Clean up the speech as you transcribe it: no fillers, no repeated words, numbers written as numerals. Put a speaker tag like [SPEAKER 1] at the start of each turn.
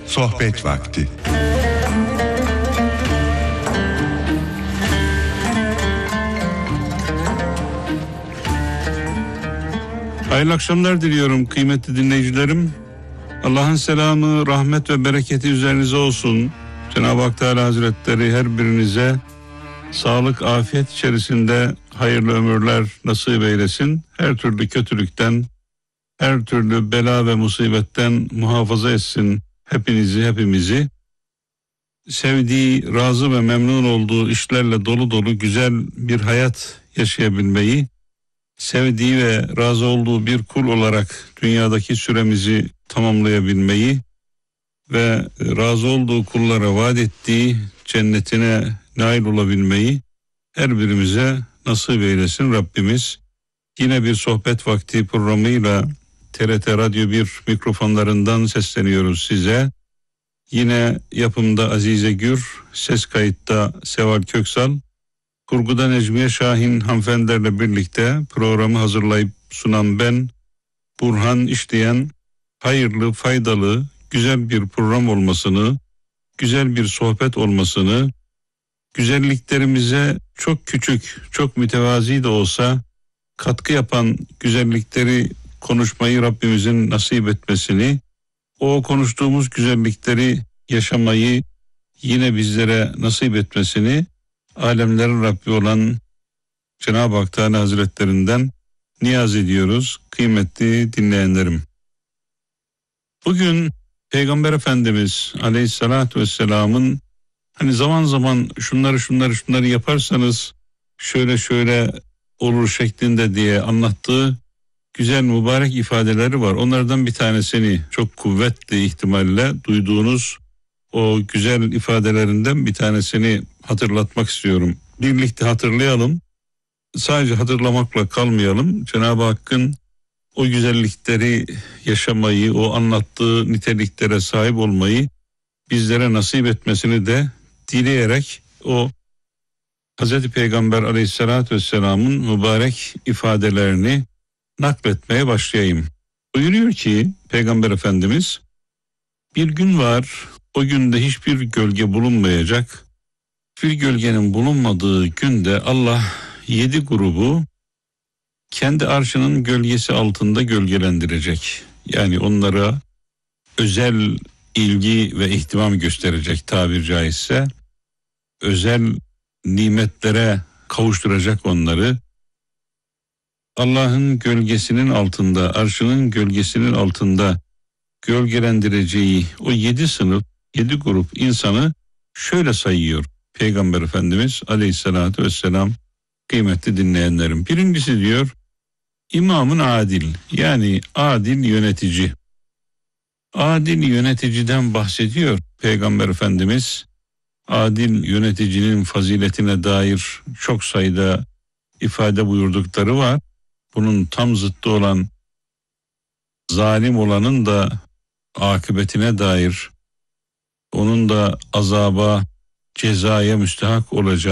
[SPEAKER 1] Sohbet vakti.
[SPEAKER 2] Hayırlı akşamlar diliyorum kıymetli dinleyicilerim. Allah'ın selamı, rahmet ve bereketi üzerinize olsun. Cenab-ı Hak Teala Hazretleri her birinize sağlık, afiyet içerisinde hayırlı ömürler nasip eylesin. Her türlü kötülükten, her türlü bela ve musibetten muhafaza etsin hepinizi, hepimizi. Sevdiği, razı ve memnun olduğu işlerle dolu dolu güzel bir hayat yaşayabilmeyi, sevdiği ve razı olduğu bir kul olarak dünyadaki süremizi tamamlayabilmeyi ve razı olduğu kullara vaat ettiği cennetine nail olabilmeyi her birimize nasip eylesin Rabbimiz. Yine bir sohbet vakti programıyla TRT Radyo 1 mikrofonlarından sesleniyoruz size. Yine yapımda Azize Gür, ses kayıtta Seval Köksal, kurguda Necmiye Şahin hanımefendilerle birlikte programı hazırlayıp sunan ben, Burhan İşleyen, hayırlı, faydalı, güzel bir program olmasını, güzel bir sohbet olmasını, güzelliklerimize çok küçük, çok mütevazi de olsa katkı yapan güzellikleri konuşmayı Rabbimizin nasip etmesini, o konuştuğumuz güzellikleri yaşamayı yine bizlere nasip etmesini alemlerin Rabbi olan Cenab-ı Hak Teala Hazretlerinden niyaz ediyoruz kıymetli dinleyenlerim. Bugün Peygamber Efendimiz Aleyhisselatü Vesselam'ın hani zaman zaman şunları yaparsanız şöyle olur şeklinde diye anlattığı güzel mübarek ifadeleri var. Onlardan bir tanesini çok kuvvetli ihtimalle duyduğunuz o güzel ifadelerinden bir tanesini hatırlatmak istiyorum. Birlikte hatırlayalım. Sadece hatırlamakla kalmayalım. Cenab-ı Hakk'ın o güzellikleri yaşamayı, o anlattığı niteliklere sahip olmayı bizlere nasip etmesini de dileyerek o Hazreti Peygamber Aleyhisselatü Vesselam'ın mübarek ifadelerini nakletmeye başlayayım. Buyuruyor ki Peygamber Efendimiz, bir gün var, o günde hiçbir gölge bulunmayacak. Bir gölgenin bulunmadığı günde Allah 7 grubu kendi arşının gölgesi altında gölgelendirecek. Yani onlara özel ilgi ve ihtimam gösterecek tabir caizse. Özel nimetlere kavuşturacak onları. Allah'ın gölgesinin altında, arşının gölgesinin altında gölgelendireceği o 7 sınıf, 7 grup insanı şöyle sayıyor Peygamber Efendimiz Aleyhisselatü Vesselam kıymetli dinleyenlerim. Birincisi diyor, İmamın adil, yani adil yönetici. Adil yöneticiden bahsediyor Peygamber Efendimiz. Adil yöneticinin faziletine dair çok sayıda ifade buyurdukları var. Bunun tam zıttı olan zalim olanın da akıbetine dair, onun da azaba, cezaya müstehak olacağı